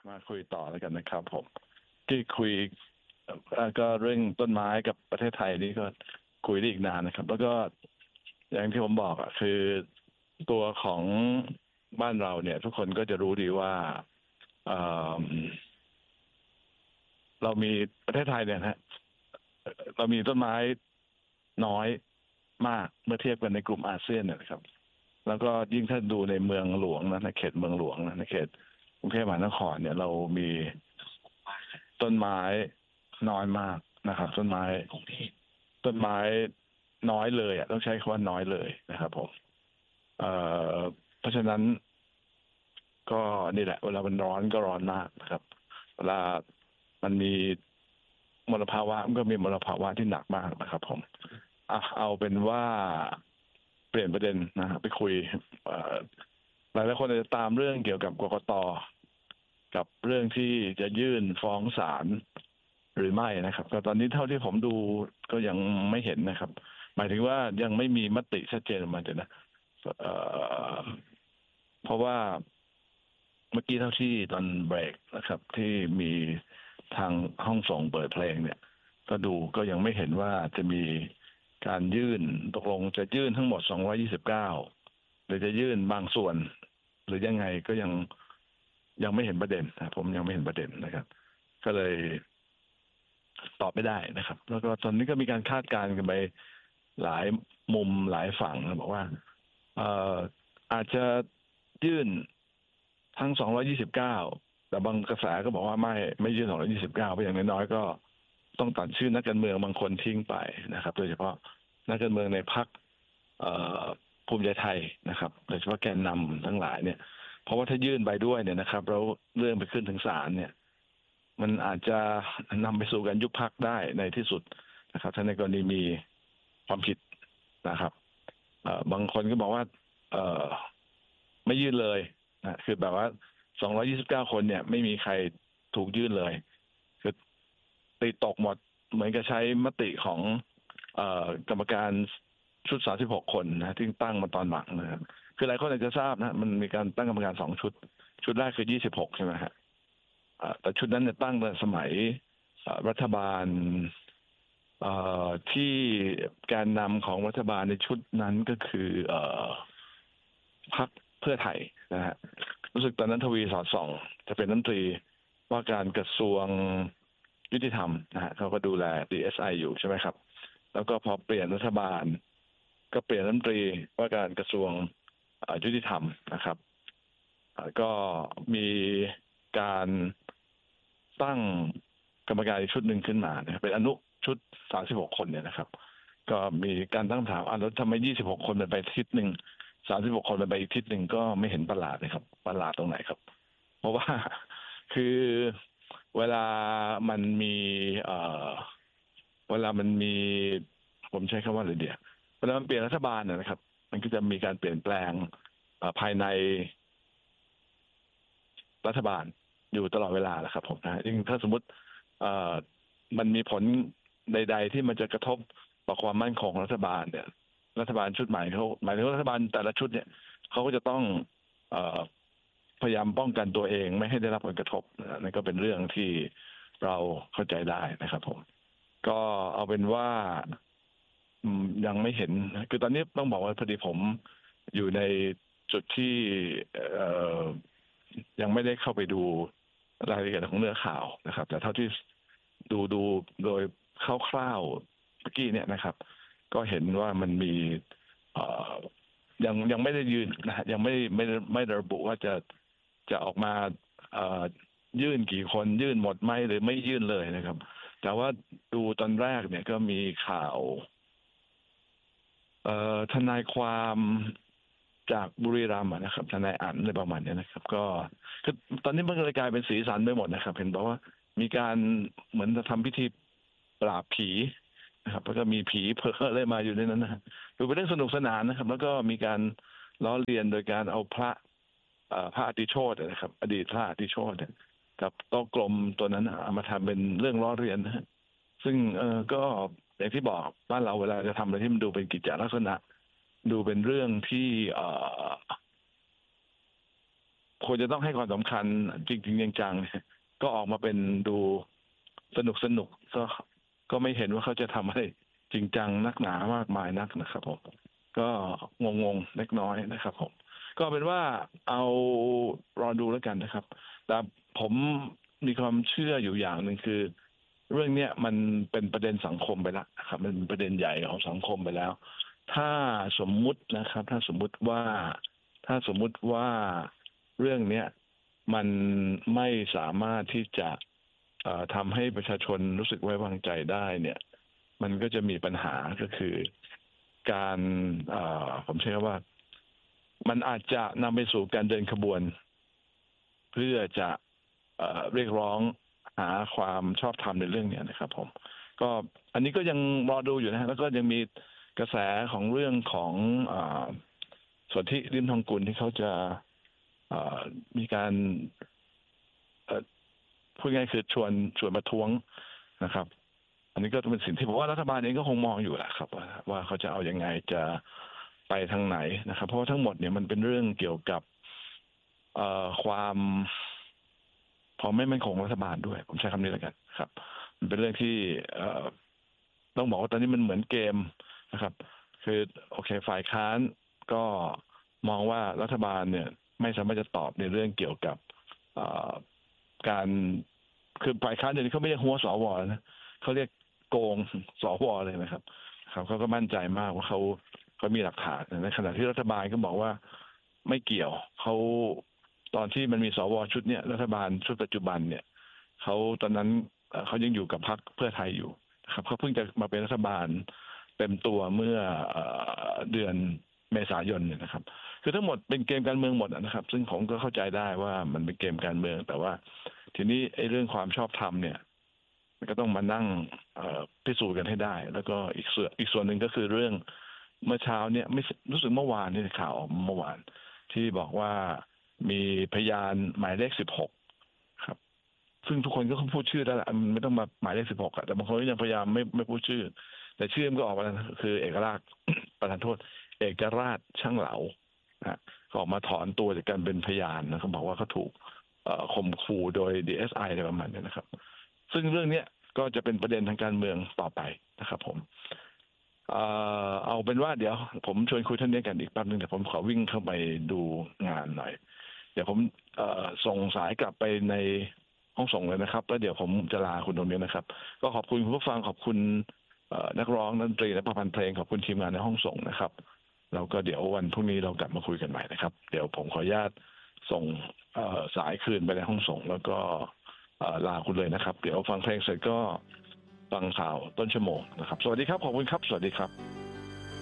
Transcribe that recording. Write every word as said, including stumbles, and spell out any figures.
มาคุยต่อแล้วกันนะครับผมที่คุยเอ่อก็เรื่องต้นไม้กับประเทศไทยนี่ก็คุยได้อีกนานนะครับแล้วก็อย่างที่ผมบอกอ่ะคือตัวของบ้านเราเนี่ยทุกคนก็จะรู้ดีว่าเอ่อเรามีประเทศไทยเนี่ยนะฮะเรามีต้นไม้น้อยมากเมื่อเทียบกันในกลุ่มอาเซียนเนี่ยนะครับแล้วก็ยิ่งถ้าดูในเมืองหลวงนะในเขตเมืองหลวงนะในเขตกรุงเทพมหานครเนี่ยเรามีต้นไม้น้อยมากนะครับต้นไม้ต้นไม้น้อยเลยอ่ะต้องใช้คำว่าน้อยเลยนะครับผมเอ่อเพราะฉะนั้นก็นี่แหละเวลามันร้อนก็ร้อนมากนะครับเวลามันมีมลภาวะมันก็มีมลภาวะที่หนักมากนะครับผมอ่ะเอาเป็นว่าเปลี่ยนประเด็นนะฮะไปคุยเอ่อหลายหลายคนอาจจะตามเรื่องเกี่ยวกับกกตกับเรื่องที่จะยื่นฟ้องศาลหรือไม่นะครับแต่ตอนนี้เท่าที่ผมดูก็ยังไม่เห็นนะครับหมายถึงว่ายังไม่มีมติชัดเจนออกมาเลยนะเอ่อเพราะว่าเมื่อกี้เท่าที่ตอนเบรกนะครับที่มีทางห้องส่งเปิดเพลงเนี่ยก็ดูก็ยังไม่เห็นว่าจะมีการยื่นตกลงจะยื่นทั้งหมดสองร้อยยี่สิบเก้าหรือจะยื่นบางส่วนหรือยังไงก็ยังยังไม่เห็นประเด็นนะผมยังไม่เห็นประเด็นนะครับก็เลยตอบไม่ได้นะครับแล้วก็ตอนนี้ก็มีการคาดการณ์กันไปหลายมุมหลายฝั่งนะบอกว่าเอ่ออาจจะยื่นทั้งสองร้อยยี่สิบเก้าแต่บางกระแสก็บอกว่าไม่ไม่ยื่นสองร้อยยี่สิบเก้าเพราะอย่างน้อยๆก็ต้องตัดชื่อนักการเมืองบางคนทิ้งไปนะครับโดยเฉพาะนักการเมืองในพรรคเอ่อภูมิใจไทยนะครับโดยเฉพาะแกนนำทั้งหลายเนี่ยเพราะว่าถ้ายื่นไปด้วยเนี่ยนะครับแล้วเรื่องไปขึ้นถึงศาลเนี่ยมันอาจจะนำไปสู่การยุบพรรคได้ในที่สุดนะครับถ้าในกรณีมีความผิดนะครับเอ่อบางคนก็บอกว่าเอ่อไม่ยื่นเลยนะคือแบบว่าสองร้อยยี่สิบเก้าคนเนี่ยไม่มีใครถูกยื่นเลยคือตีตกหมดเหมือนกับใช้มติของเอ่อกรรมการชุดสามสิบหกคนนะที่ตั้งมาตอนหลังนะครับคือหลายคนอาจจะทราบนะมันมีการตั้งกรรมการสองชุดชุดแรกคือยี่สิบหกใช่ไหมฮะอ่าแต่ชุดนั้นเนี่ยตั้งแต่สมัยอ่ารัฐบาลเอ่อที่การนำของรัฐบาลในชุดนั้นก็คือเอ่อพรรคเพื่อไทยนะฮะรู้สึกตอนนั้นทวีสอดส่องจะเป็นรัฐมนตรีว่าการกระทรวงยุติธรรมนะฮะเขาก็ดูแล ดี เอส ไอ อยู่ใช่ไหมครับแล้วก็พอเปลี่ยนรัฐบาลก็เปลี่ยนรัฐมนตรีว่าการกระทรวงเอ่อยุติธรรมนะครับเอ่อก็มีการตั้งกรรมการอีกชุดหนึ่งขึ้นมาเนี่ยเป็นอนุชุดสามสิบหกคนเนี่ยนะครับก็มีการตั้งถามอ่ะแล้วทำไมยี่สิบหกคนมันไปทิศหนึ่งสามสิบหกคนมันไปอีกทิศหนึ่งก็ไม่เห็นประหลาดเลยครับประหลาดตรงไหนครับเพราะว่าคือเวลามันมีเอ่อเวลามันมีผมใช้คำว่าอะไรเดียวเวลามันเปลี่ยนรัฐบาลนะนะครับมันก็จะมีการเปลี่ยนแปลงเอ่อภายในรัฐบาลอยู่ตลอดเวลาแหละครับผมนะยิ่งถ้าสมมติเอ่อมันมีผลใดๆที่มันจะกระทบต่อความมั่นคงของรัฐบาลเนี่ยรัฐบาลชุดใหม่เขาหมายถึงว่ารัฐบาลแต่ละชุดเนี่ยเขาก็จะต้องเอ่อพยายามป้องกันตัวเองไม่ให้ได้รับผลกระทบนะนั่นก็เป็นเรื่องที่เราเข้าใจได้นะครับผมก็เอาเป็นว่าอืมยังไม่เห็นคือตอนนี้ต้องบอกว่าพอดีผมอยู่ในจุดที่เอ่อยังไม่ได้เข้าไปดูรายละเอียดของเนื้อข่าวนะครับแต่เท่าที่ดูดูโดยคร่าวๆเมื่อกี้เนี่ยนะครับก็เห็นว่ามันมีเอ่อยังยังไม่ได้ยืนนะฮะยังไม่ไม่ไม่ได้ระบุว่าจะจะออกมาเอ่อยื่นกี่คนยื่นหมดไหมหรือไม่ยื่นเลยนะครับแต่ว่าดูตอนแรกเนี่ยก็มีข่าวเอ่อทนายความจากบุรีรัมย์อะนะครับทนายอั๋นอะไรประมาณเนี้ยนะครับก็คือตอนนี้มันก็เลยกลายเป็นสีสันไปหมดนะครับเห็นบอกว่ามีการเหมือนจะทำพิธีปราบผีนะครับแล้วก็มีผีเพ้ออะไรมาอยู่ในนั้นนะฮะดูเป็นเรื่องสนุกสนานนะครับแล้วก็มีการล้อเลียนโดยการเอาพระเอ่อพระอติโชตินะครับอดีตพระอติโชติเนี่ยกับโต๊ะกลมตัวนั้นเอามาทำเป็นเรื่องล้อเลียนนะฮะซึ่งเออก็อย่างที่บอกบ้านเราเวลาจะทำอะไรที่มันดูเป็นกิจจลักษณะดูเป็นเรื่องที่เอ่อควรจะต้องให้ความสำคัญจริงๆจังๆก็ออกมาเป็นดูสนุกสนุกก็ก็ไม่เห็นว่าเขาจะทำอะไรจริงจังนักหนามากมายนักนะครับผมก็งงๆเล็กน้อยนะครับผมก็เป็นว่าเอารอดูแล้วกันนะครับแต่ผมมีความเชื่ออยู่อย่างหนึ่งคือเรื่องเนี้ยมันเป็นประเด็นสังคมไปแล้วนะครับมันเป็นประเด็นใหญ่ของสังคมไปแล้วถ้าสมมุตินะครับถ้าสมมุติว่าถ้าสมมุติว่าเรื่องเนี้ยมันไม่สามารถที่จะทำให้ประชาชนรู้สึกไว้วางใจได้เนี่ยมันก็จะมีปัญหาก็คือการผมเชื่อว่ามันอาจจะนำไปสู่การเดินขบวนเพื่อจะเอ่อเรียกร้องหาความชอบธรรมในเรื่องนี้นะครับผมก็อันนี้ก็ยังรอดูอยู่นะฮะแล้วก็ยังมีกระแสของเรื่องของอ่าส่วนที่ริมทองกุลที่เขาจะมีการพูดง่ายคือชวนชวนประท้วงนะครับอันนี้ก็เป็นสิ่งที่ผมว่ารัฐบาลเองก็คงมองอยู่แหละครับว่าว่าเขาจะเอายังไงจะไปทางไหนนะครับเพราะว่าทั้งหมดเนี่ยมันเป็นเรื่องเกี่ยวกับความพอไม่มั่นคงรัฐบาลด้วยผมใช้คำนี้แล้วกันครับมันเป็นเรื่องที่ต้องบอกว่าตอนนี้มันเหมือนเกมนะครับคือโอเคฝ่ายค้านก็มองว่ารัฐบาลเนี่ยไม่สามารถจะตอบในเรื่องเกี่ยวกับการคือฝ่ายค้านเดี๋ยวนี้เขาไม่เรียกหัวสวนะเขาเรียกโกงสวเลยนะครับครับเขาก็มั่นใจมากว่าเขาเขามีหลักฐานในขณะที่รัฐบาลก็บอกว่าไม่เกี่ยวเขาตอนที่มันมีสวชุดเนี้ยรัฐบาลชุดปัจจุบันเนี่ยเขาตอนนั้นเขายังอยู่กับพรรคเพื่อไทยอยู่นะครับเขาเพิ่งจะมาเป็นรัฐบาลเต็มตัวเมื่อเดือนเมษายนเนี่ยนะครับคือทั้งหมดเป็นเกมการเมืองหมดนะครับซึ่งผมก็เข้าใจได้ว่ามันเป็นเกมการเมืองแต่ว่าทีนี้ไอ้เรื่องความชอบธรรมเนี่ยมันก็ต้องมานั่งพิสูจน์กันให้ได้แล้วก็อีกส่วนอีกส่วนหนึ่งก็คือเรื่องเมื่อเช้าเนี่ยไม่รู้สึกเมื่อวานนี่ข่าวเมื่อวานที่บอกว่ามีพยานหมายเลขสิบหกครับซึ่งทุกคนก็พูดชื่อได้แหละมันไม่ต้องมาหมายเลขสิบหกอะแต่บางคนก็ยังพยายามไม่ไม่พูดชื่อแต่ชื่อมันก็ออกมาคือเอกราชประธานโทษเอกราชช่างเหลานะก็ออกมาถอนตัวจากการเป็นพยานนะเขาบอกว่าเขาถูกข่มขู่โดย ดี เอส ไอ อะไรประมาณนี้นะครับซึ่งเรื่องนี้ก็จะเป็นประเด็นทางการเมืองต่อไปนะครับผมเอาเป็นว่าเดี๋ยวผมชวนคุยท่านนี้กันอีกแป๊บนึงแต่ผมขอวิ่งเข้าไปดูงานหน่อยเดี๋ยวผมส่งสายกลับไปในห้องส่งเลยนะครับแล้วเดี๋ยวผมจะลาคุณตรงนี้นะครับก็ขอบคุณคุณผู้ฟังขอบคุณนักร้องนักดนตรีและประพันธ์เพลงขอบคุณทีมงานในห้องส่งนะครับแล้วก็เดี๋ยววันพรุ่งนี้เรากลับมาคุยกันใหม่นะครับเดี๋ยวผมขออนุญาตส่งสายคืนไปในห้องส่งแล้วก็ลาคุณเลยนะครับเดี๋ยวฟังเพลงเสร็จก็ฟังข่าวต้นชั่วโมงนะครับสวัสดีครับขอบคุณครับสวัสดีครับ